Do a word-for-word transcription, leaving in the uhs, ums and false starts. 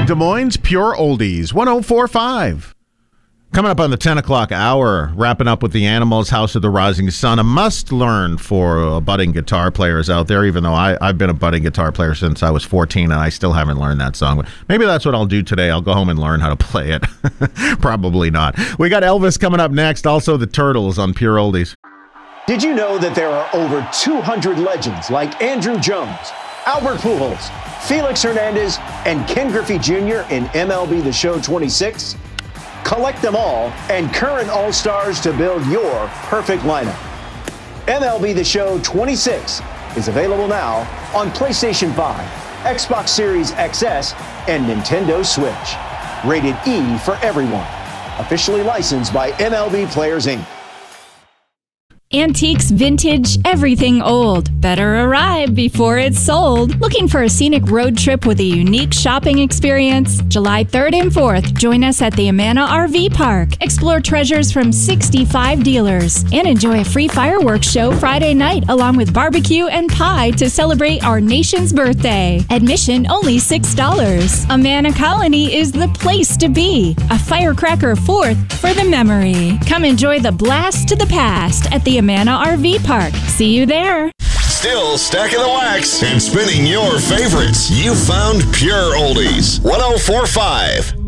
Des Moines Pure Oldies, one oh four point five. Coming up on the ten o'clock hour, wrapping up with the Animals, House of the Rising Sun, a must-learn for uh, budding guitar players out there, even though I, I've been a budding guitar player since I was fourteen, and I still haven't learned that song. But maybe that's what I'll do today. I'll go home and learn how to play it. Probably not. We got Elvis coming up next, also the Turtles on Pure Oldies. Did you know that there are over two hundred legends like Andrew Jones, Albert Pujols, Felix Hernandez, and Ken Griffey Junior in M L B The Show twenty-six? Collect them all and current All-Stars to build your perfect lineup. M L B The Show twenty-six is available now on PlayStation five, Xbox Series X S, and Nintendo Switch. Rated E for everyone. Officially licensed by M L B Players, Incorporated. Antiques, vintage, everything old. Better arrive before it's sold. Looking for a scenic road trip with a unique shopping experience? July third and fourth, join us at the Amana R V Park. Explore treasures from sixty-five dealers and enjoy a free fireworks show Friday night along with barbecue and pie to celebrate our nation's birthday. Admission only six dollars. Amana Colony is the place to be. A firecracker fourth for the memory. Come enjoy the blast to the past at the Amana R V Park. See you there. Still stacking the wax and spinning your favorites. You found Pure Oldies, one oh four point five.